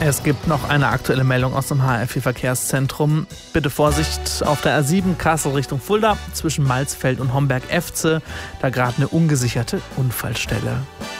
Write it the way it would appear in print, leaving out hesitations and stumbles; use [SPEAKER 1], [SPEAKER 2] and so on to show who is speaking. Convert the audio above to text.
[SPEAKER 1] Es gibt noch eine aktuelle Meldung aus dem HRV-Verkehrszentrum. Bitte Vorsicht auf der A7 Kassel Richtung Fulda zwischen Malzfeld und Homberg-Efze. Da gerade eine ungesicherte Unfallstelle.